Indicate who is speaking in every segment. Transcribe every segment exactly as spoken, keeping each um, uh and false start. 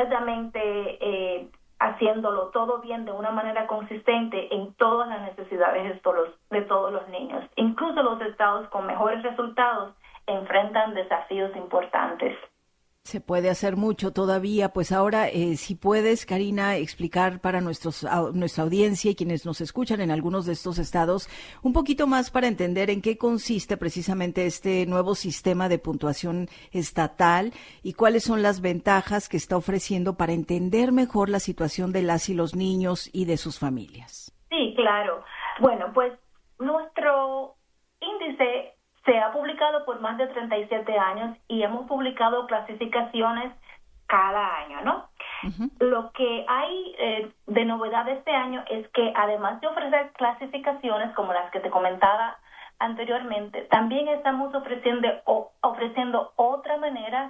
Speaker 1: completamente eh, haciéndolo todo bien de una manera consistente en todas las necesidades de todos, de todos los niños. Incluso los estados con mejores resultados enfrentan desafíos importantes.
Speaker 2: Se puede hacer mucho todavía. Pues ahora, eh, si puedes, Karina, explicar para nuestros, a, nuestra audiencia y quienes nos escuchan en algunos de estos estados, un poquito más para entender en qué consiste precisamente este nuevo sistema de puntuación estatal y cuáles son las ventajas que está ofreciendo para entender mejor la situación de las y los niños y de sus familias.
Speaker 1: Sí, claro. Bueno, pues nuestro índice se ha publicado por más de treinta y siete años y hemos publicado clasificaciones cada año, ¿no? Uh-huh. Lo que hay eh, de novedad este año es que además de ofrecer clasificaciones como las que te comentaba anteriormente, también estamos ofreciendo, o, ofreciendo otra manera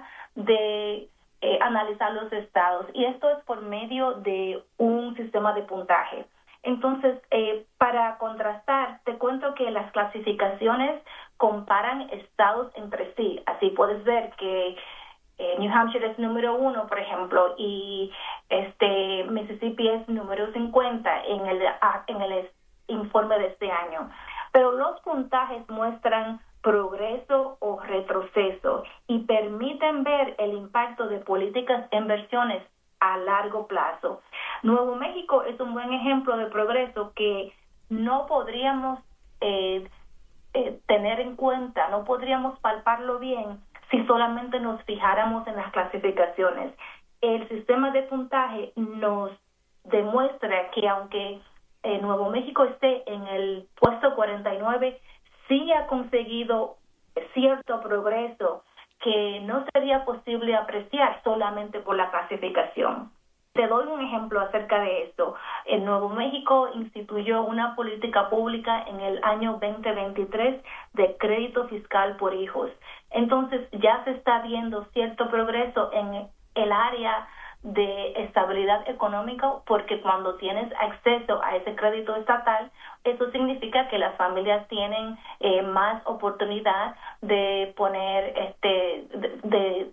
Speaker 1: de eh, analizar los estados, y esto es por medio de un sistema de puntaje. Entonces, eh, para contrastar, te cuento que las clasificaciones comparan estados entre sí. Así puedes ver que eh, New Hampshire es número uno, por ejemplo, y este Mississippi es número cincuenta en el, en el informe de este año. Pero los puntajes muestran progreso o retroceso y permiten ver el impacto de políticas e inversiones a largo plazo. Nuevo México es un buen ejemplo de progreso que no podríamos eh, eh, tener en cuenta, no podríamos palparlo bien si solamente nos fijáramos en las clasificaciones. El sistema de puntaje nos demuestra que aunque eh, Nuevo México esté en el puesto cuarenta y nueve, sí ha conseguido cierto progreso que no sería posible apreciar solamente por la clasificación. Te doy un ejemplo acerca de esto. En Nuevo México instituyó una política pública en el año veinte veintitrés de crédito fiscal por hijos. Entonces ya se está viendo cierto progreso en el área de estabilidad económica, porque cuando tienes acceso a ese crédito estatal, eso significa que las familias tienen eh, más oportunidad de poner, este, de, de,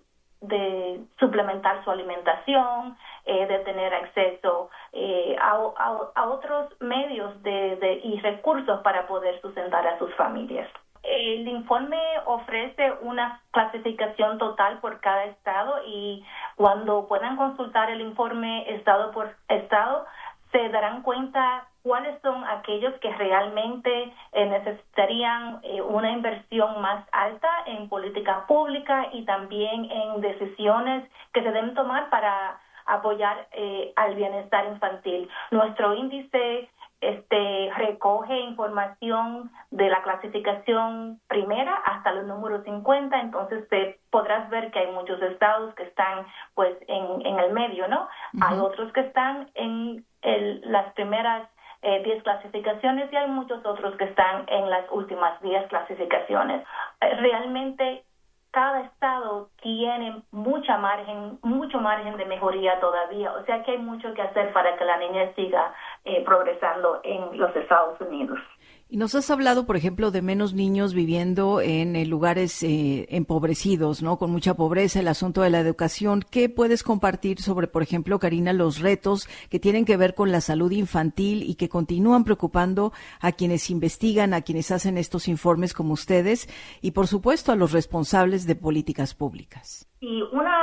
Speaker 1: de suplementar su alimentación, eh, de tener acceso eh, a, a, a otros medios de, de, y recursos para poder sustentar a sus familias. El informe ofrece una clasificación total por cada estado, y cuando puedan consultar el informe estado por estado, se darán cuenta cuáles son aquellos que realmente eh, necesitarían eh, una inversión más alta en política pública y también en decisiones que se deben tomar para apoyar eh, al bienestar infantil. Nuestro índice Este recoge información de la clasificación primera hasta los números cincuenta, entonces te podrás ver que hay muchos estados que están pues en, en el medio, ¿no? Uh-huh. Hay otros que están en el, las primeras eh, diez clasificaciones y hay muchos otros que están en las últimas diez clasificaciones. Eh, realmente cada estado tiene mucha margen, mucho margen de mejoría todavía, o sea que hay mucho que hacer para que la niña siga eh, progresando en los Estados Unidos.
Speaker 2: Y nos has hablado, por ejemplo, de menos niños viviendo en eh, lugares eh, empobrecidos, ¿no? Con mucha pobreza, el asunto de la educación. ¿Qué puedes compartir sobre, por ejemplo, Karina, los retos que tienen que ver con la salud infantil y que continúan preocupando a quienes investigan, a quienes hacen estos informes como ustedes y, por supuesto, a los responsables de políticas públicas?
Speaker 1: Y una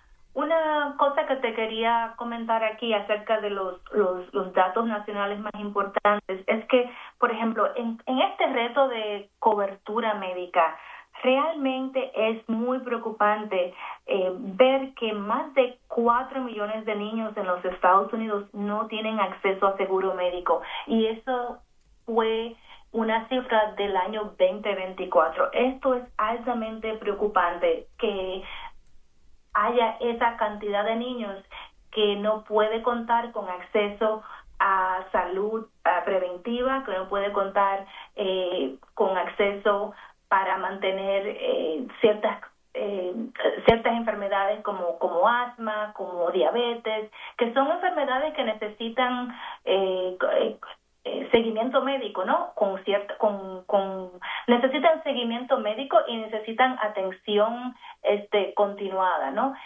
Speaker 1: Una cosa que te quería comentar aquí acerca de los, los, los datos nacionales más importantes es que, por ejemplo, en, en este reto de cobertura médica, realmente es muy preocupante eh, ver que más de cuatro millones de niños en los Estados Unidos no tienen acceso a seguro médico, y eso fue una cifra del año veinte veinticuatro. Esto es altamente preocupante, que haya esa cantidad de niños que no puede contar con acceso a salud uh, preventiva, que no puede contar eh, con acceso para mantener eh, ciertas eh, ciertas enfermedades como como asma, como diabetes, que son enfermedades que necesitan eh, eh, seguimiento médico, ¿no? Con cierto, con, con necesitan seguimiento médico y necesitan atención este continuada, ¿no?